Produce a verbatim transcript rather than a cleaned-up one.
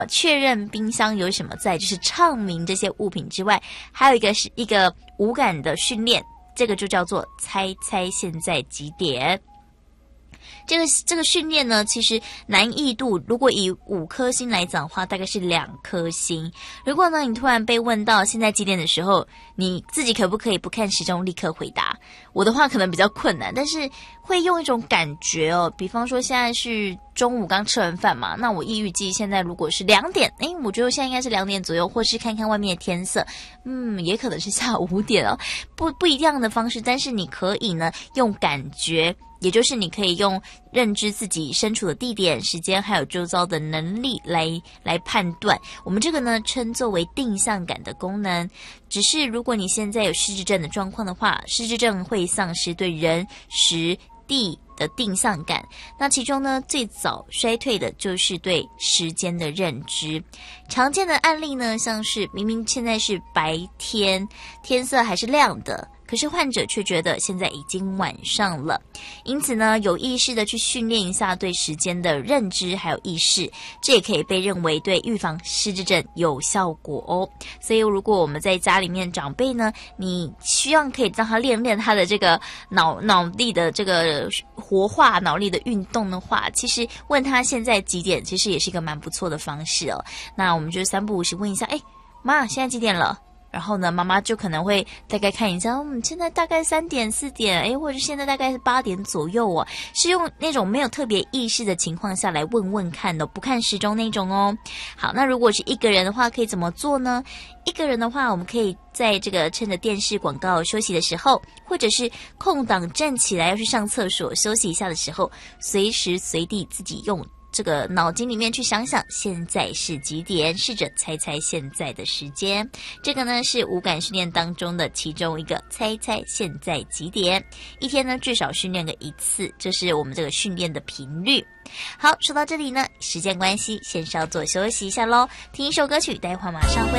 确认冰箱有什么在，就是唱名这些物品之外，还有一个是一个五感的训练，这个就叫做猜猜现在几点。这个这个训练呢，其实难易度如果以五颗星来讲的话，大概是两颗星。如果呢你突然被问到现在几点的时候，你自己可不可以不看时钟立刻回答？我的话可能比较困难，但是会用一种感觉哦。比方说现在是中午刚吃完饭嘛，那我预计现在如果是两点，诶，我觉得现在应该是两点左右，或是看看外面的天色，嗯，也可能是下午五点哦，不不一样的方式，但是你可以呢用感觉。也就是你可以用认知自己身处的地点、时间还有周遭的能力来来判断。我们这个呢称作为定向感的功能。只是如果你现在有失智症的状况的话，失智症会丧失对人、时、地的定向感。那其中呢最早衰退的就是对时间的认知。常见的案例呢，像是明明现在是白天，天色还是亮的，可是患者却觉得现在已经晚上了，因此呢，有意识的去训练一下对时间的认知还有意识，这也可以被认为对预防失智症有效果哦。所以如果我们在家里面长辈呢，你希望可以让他练练他的这个脑脑力的这个活化脑力的运动的话，其实问他现在几点，其实也是一个蛮不错的方式哦。那我们就三不五时问一下，哎，妈，现在几点了？然后呢，妈妈就可能会大概看一下，嗯，现在大概三点、四点，诶，或者现在大概是八点左右哦，是用那种没有特别意识的情况下来问问看的，不看时钟那种哦。好，那如果是一个人的话，可以怎么做呢？一个人的话，我们可以在这个趁着电视广告休息的时候，或者是空档站起来要去上厕所休息一下的时候，随时随地自己用这个脑筋里面去想想现在是几点，试着猜猜现在的时间。这个呢是五感训练当中的其中一个，猜猜现在几点。一天呢至少训练个一次，这是我们这个训练的频率。好，说到这里呢，时间关系，先稍作休息一下咯，听一首歌曲，待会儿马上回来。